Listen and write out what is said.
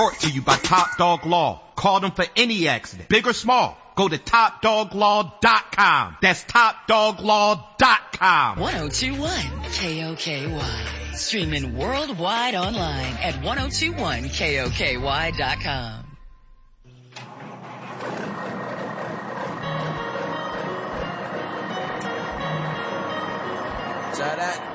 Brought to you by Top Dog Law. Call them for any accident, big or small. Go to TopDogLaw.com. That's TopDogLaw.com. 1021 KOKY. Streaming worldwide online at 1021KOKY.com. Try that.